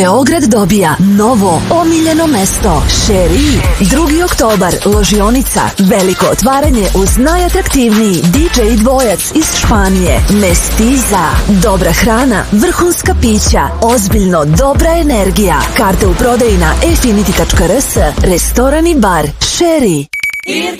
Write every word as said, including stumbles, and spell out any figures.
Beograd dobija novo omiljeno mesto. Sherry. drugi oktobar, ložionica. Veliko otvaranje uz najatraktivniji D J dvojac iz Španije. Mestiza. Dobra hrana, vrhunska pića, ozbiljno dobra energija. Karte u prodaji na e finity tačka r s. Restoran i bar Sherry. Ir